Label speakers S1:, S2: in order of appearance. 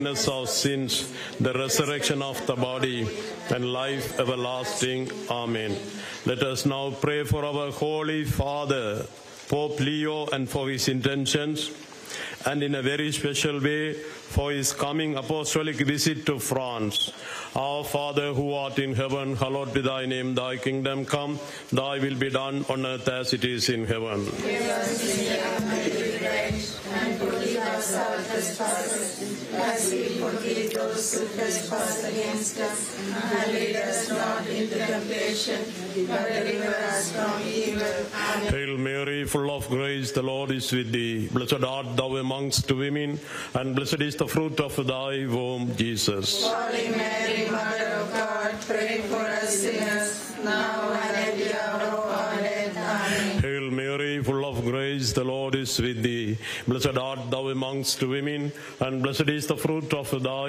S1: forgiveness of sins, the resurrection of the body, and life everlasting. Amen. Let us now pray for our Holy Father, Pope Leo, and for his intentions, and in a very special way for his coming apostolic visit to France. Our Father who art in heaven, hallowed be thy name. Thy kingdom come, thy will be done on earth as it is in heaven.
S2: Give us this day our daily bread, and forgive us our trespasses, as we forgive those who trespass against us. And lead us not into temptation, but deliver us from evil. Amen.
S1: Hail Mary, full of grace, the Lord is with thee. Blessed art thou amongst women, and blessed is the fruit of thy womb, Jesus.
S2: Holy Mary, Mother of God, pray for us sinners, now and at the hour of our death. Amen.
S1: Hail Mary, full of grace, the Lord is with thee. Blessed art thou amongst women, and blessed is the fruit of thy